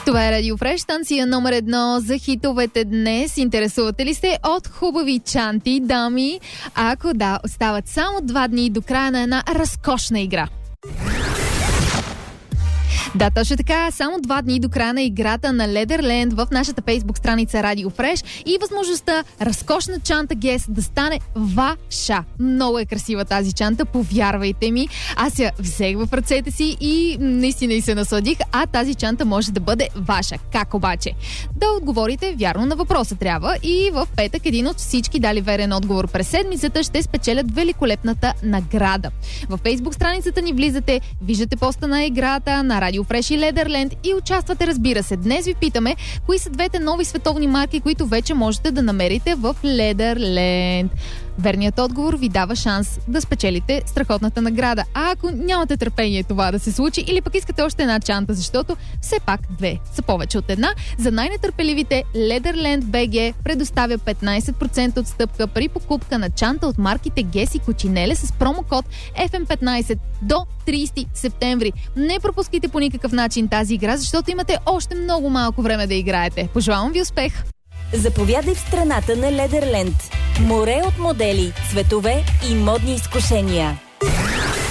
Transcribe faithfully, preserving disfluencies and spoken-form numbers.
Това е Радио Фреш, станция номер едно за хитовете днес. Интересувате ли се от хубави чанти, дами? Ако да, остават само два дни до края на една разкошна игра. Да, точно така. Само два дни до края на играта на Leatherland в нашата фейсбук страница Radio Fresh и възможността разкошна чанта Guess да стане ваша. Много е красива тази чанта, повярвайте ми. Аз я взех в ръцете си и наистина и се насладих, а тази чанта може да бъде ваша. Как обаче? Да отговорите вярно на въпроса трябва и в петък един от всички дали верен отговор през седмицата ще спечелят великолепната награда. В фейсбук страницата ни влизате, виждате поста на играта на Radio Fresh и Leatherland и участвате, разбира се. Днес ви питаме, кои са двете нови световни марки, които вече можете да намерите в Leatherland. Верният отговор ви дава шанс да спечелите страхотната награда. А ако нямате търпение това да се случи или пък искате още една чанта, защото все пак две са повече от една, за най-нетърпеливите Leatherland би джи предоставя петнайсет процента отстъпка при покупка на чанта от марките Guess и Cucinelle с промокод еф ем петнайсет до трийсети септември. Не пропускайте по никакъв начин тази игра, защото имате още много малко време да играете. Пожелавам ви успех! Заповядай в страната на Leatherland. Море от модели, цветове и модни изкушения.